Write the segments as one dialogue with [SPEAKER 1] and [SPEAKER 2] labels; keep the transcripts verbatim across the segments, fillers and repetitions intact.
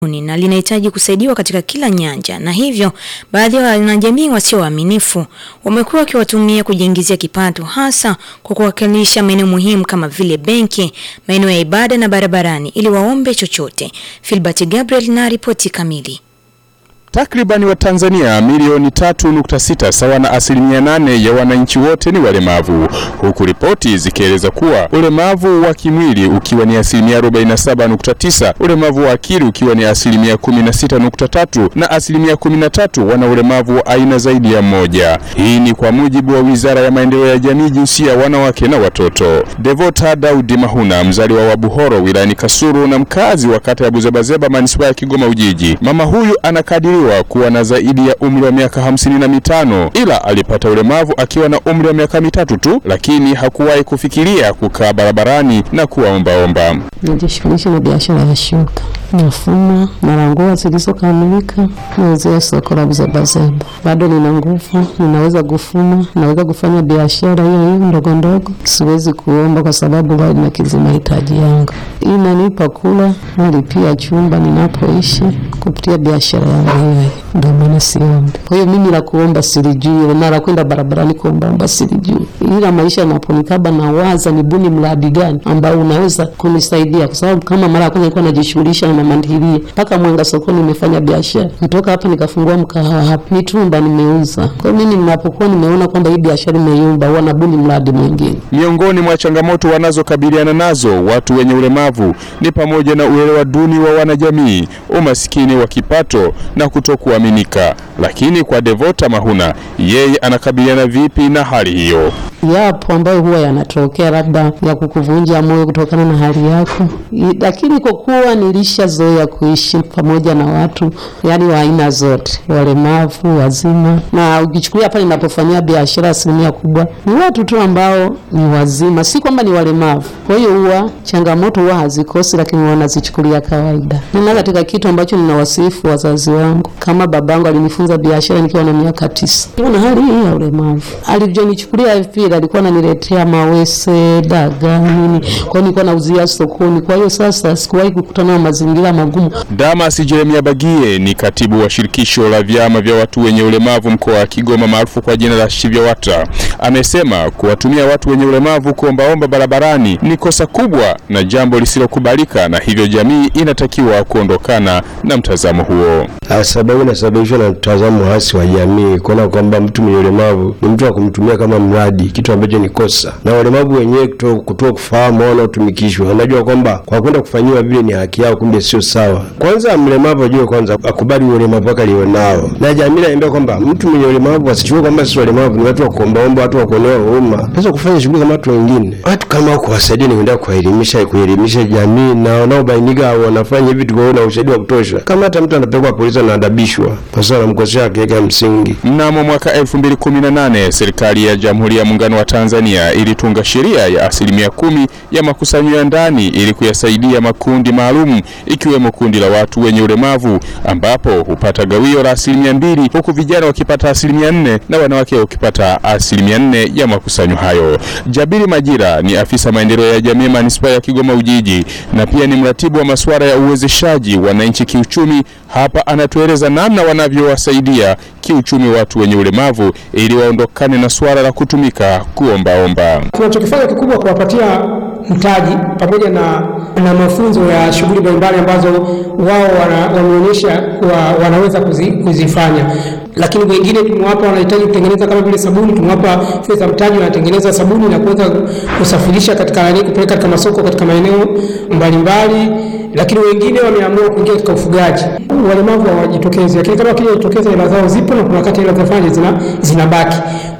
[SPEAKER 1] na linahitaji kusaidiwa katika kila nyanja, na hivyo baadhi ya wanajamii wasio waaminifu wamekuwa wakiwatumia kujiingizia kipato, hasa kwa kuwakilisha maeneo muhimu kama vile benki, maeneo ya ibada na barabarani ili waombe chochote. Philbert Gabriel na ripoti kamili.
[SPEAKER 2] Takribani wa Tanzania milioni tatu nukta sita sawa na asilimia nane ya wananchi wote ni walemavu, huku ripoti zikieleza kuwa ulemavu wa kimwili ukiwa ni asilimia arobaini na saba nukta tisa, ulemavu wa akili ukiwa ni asilimia kumi na sita nukta tatu na asilimia kumi na tatu wana ulemavu wa aina zaidi ya moja. Hii ni kwa mujibu wa Wizara ya Maendeleo ya Jamii, Jinsia, Wanawake na Watoto. Devota Daudi Mahuna, mzaliwa wa Buhoro wilayani Kasulu na mkazi wa kata ya Buzebazeba manispaa ya Kigoma Ujiji. Mama huyu anakadiri kuwa na zaidi ya umri wa miaka hamsini na mitano, ila alipata ulemavu akiwa na umri wa miaka mitatu tu, lakini hakuwahi kufikiria kukaa barabarani na kuwaombaomba.
[SPEAKER 3] Najishughulisha na biashara ya shuka, nafuma na nguo zilizokamilika, nauzia soko la Buzebazeba. Bado nina nguvu, ninaweza kufuma, naweza kufanya biashara hiyo hiyo ndogo ndogo. Siwezi kuomba kwa sababu bado nakidhi mahitaji yangu. Inanipa kula, nalipia chumba ninapoishi kupitia biashara yangu. Ndio maana siombi. Kwa hiyo mimi la kuomba silijui, mara kwenda barabarani kuomba silijui. Ila maisha yanaponikaba na waza nibuni mradi gani ambao unaweza kunisaidia, kwa sababu kama mara kwanza nilikuwa najishughulisha na mandilie mpaka Mwanga sokoni nimefanya biashara. Kutoka hapa nikafungua mkahawa hapa, mitumba nimeuza. Kwa hiyo mimi ninapokuwa nimeona kwamba hii biashara imeyumba, huwa nabuni mradi mwingine.
[SPEAKER 2] Miongoni mwa changamoto wanazokabiliana nazo watu wenye ulemavu ni pamoja na uelewa duni wa wanajamii, umasikini wa kipato na kutokuaminika. Lakini kwa Devota Mahuna, yeye anakabiliana vipi na hali hiyo?
[SPEAKER 3] Yapo ambayo huwa yanatokea labda ya kukuvunja moyo kutokana na hali yako. Lakini kwa kuwa nilishazoea kuishi pamoja na watu yani wa aina zote, walemavu, wazima, na ukichukulia pale ninapofanyia biashara asilimia kubwa ni watu tu ambao ni wazima, si kwamba ni walemavu. Kwa hiyo huwa changamoto huwa hazikosi, lakini wanazichukulia kawaida. Nina katika kitu ambacho ninawasifu wazazi wangu, kama babangu alinifunza biashara nikiwa na miaka tisa. Kuna hali hii ya ulemavu, alivyonichukulia hivi alikuwa ananiletea mawese, daga, nini. Kwa hiyo nilikuwa nauzia sokoni. Kwa hiyo sasa sikuwahi kukutana na mazingira magumu.
[SPEAKER 2] Damas Jeremia Bagie ni katibu wa shirikisho la vyama vya watu wenye ulemavu mkoa wa Kigoma maarufu kwa jina la SHIVYAWATA. Amesema kuwatumia watu wenye ulemavu kuombaomba barabarani ni kosa kubwa na jambo lisilokubalika, na hivyo jamii inatakiwa kuondokana na mtazamo huo.
[SPEAKER 4] Sababu inasababishwa na mtazamo hasi wa jamii, kuona kwamba mtu mwenye ulemavu ni mtu wa kumtumia kama mradi, kitu ambacho ni kosa. Na walemavu wenyewe kutoa kufahamu wao utumikishwa, wanajua kwamba kwa kwenda kufanyiwa vile ni haki yao, kumbe sio sawa. Kwanza mlemavu ajue kwanza akubali ulemavu wake alionao, na jamii inaambia kwamba mtu mwenye ulemavu asichukue kwamba sisi walemavu ni watu wa kuombaomba, watu wa kuonewa huruma. Pesa kufanya shughuli kama watu wengine. Watu kama kuwasaidia ni kwenda kuelimisha, kuelimisha jamii, na wanaobainika wanafanya hivi tukaona ushahidi wa kutosha. Kama hata mtu anapelekwa polisi na adabishwa kwa sababu mkosea haki ya msingi.
[SPEAKER 2] Mnamo mwaka elfu mbili kumi na nane serikali ya Jamhuri ya Muungano wa Tanzania ilitunga sheria ya asilimia kumi ya makusanyo ya ndani ili kuyasaidia makundi maalum ikiwemo kundi la watu wenye ulemavu, ambapo hupata gawio la asilimia mbili, huku vijana wakipata asilimia nne na wanawake wakipata asilimia nne ya makusanyo hayo. Jabiri Majira ni afisa maendeleo ya jamii manispaa ya Kigoma Ujiji na pia ni mratibu wa masuala ya uwezeshaji wananchi kiuchumi. Hapa anatueleza namna wanavyowasaidia kiuchumi watu wenye ulemavu ili waondokane na swala la kutumika kuombaomba.
[SPEAKER 5] Tunachokifanya kikubwa kuwapatia mtaji pamoja na na mafunzo ya shughuli mbalimbali ambazo wao wanaonyesha wa, wanaweza kuzi, kuzifanya. Lakini wengine tumewapa wanahitaji kutengeneza kama vile sabuni, tumewapa fedha mtaji wanatengeneza sabuni na kuweza kusafirisha katika yani kupeleka katika masoko katika maeneo mbalimbali. Lakini wengine wameamua kuingia katika ufugaji. Walemavu hawajitokezi, lakini kama kile jitokeza hela zao zipo na kuna wakati hela zafanya zina zinabaki.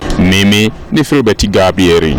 [SPEAKER 2] Mimi ni Philbert Gabriel.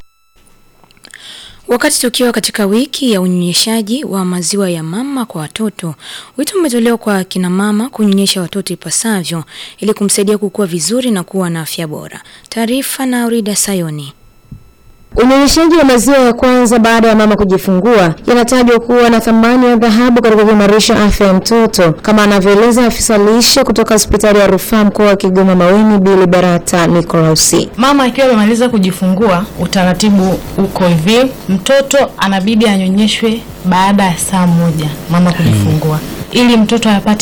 [SPEAKER 1] Wakati tukiwa katika wiki ya unyonyeshaji wa maziwa ya mama kwa watoto, wito umetolewa kwa kina mama kunyonyesha watoto ipasavyo ili kumsaidia kukua vizuri na kuwa na afya bora. Taarifa na Urida Sayoni.
[SPEAKER 6] Unyonyeshaji wa maziwa ya kwanza baada ya mama kujifungua yanatajwa kuwa na thamani ya dhahabu katika kuimarisha afya ya mtoto, kama anavyoeleza afisa lishe kutoka hospitali ya Rufaa mkoa wa Kigoma Maweni, Bi Liberata Nicolaus.
[SPEAKER 7] Mama akiwa amemaliza kujifungua, utaratibu uko hivi: mtoto anabidi anyonyeshwe baada ya saa moja mama kujifungua. ili mtoto apate